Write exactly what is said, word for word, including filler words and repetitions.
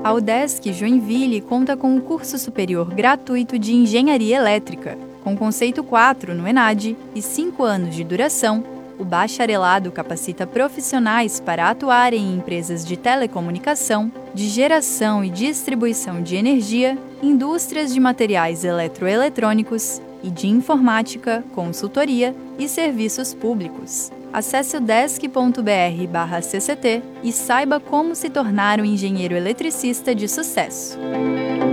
A UDESC Joinville conta com um curso superior gratuito de Engenharia Elétrica, com conceito quatro no ENAD e cinco anos de duração. O bacharelado capacita profissionais para atuarem em empresas de telecomunicação, de geração e distribuição de energia, indústrias de materiais eletroeletrônicos e de informática, consultoria e serviços públicos. Acesse udesc ponto br barra C C T e saiba como se tornar um engenheiro eletricista de sucesso.